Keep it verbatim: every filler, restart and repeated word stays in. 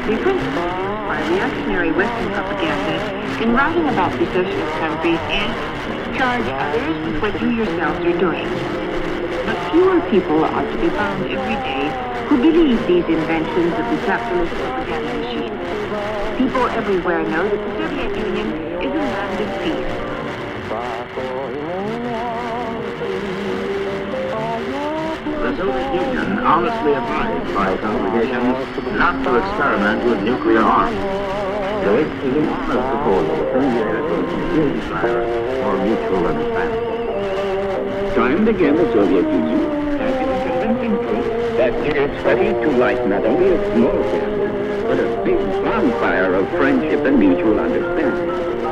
The principle by reactionary Western propaganda in writing about the socialist countries is charge others with what you yourselves are doing. But fewer people are to be found every day who believe these inventions of the capitalist propaganda machine. People everywhere know that the Soviet Union is a land of peace. The Soviet Union honestly advised by congregations not to experiment with nuclear arms. They is an honest proposal to desire for mutual understanding. Time and again, the Soviet Union has given convincing proof that it is ready to light not only a small candle, but a big bonfire of friendship and mutual understanding.